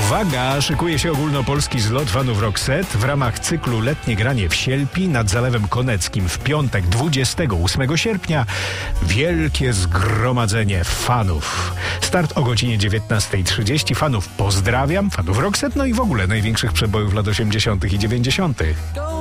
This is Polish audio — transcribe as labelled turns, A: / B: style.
A: Uwaga! Szykuje się ogólnopolski zlot fanów Roxette w ramach cyklu Letnie granie w Sielpi nad Zalewem Koneckim w piątek 28 sierpnia. Wielkie zgromadzenie fanów. Start o godzinie 19:30. Fanów pozdrawiam, fanów Roxette, no i w ogóle największych przebojów lat 80. i 90.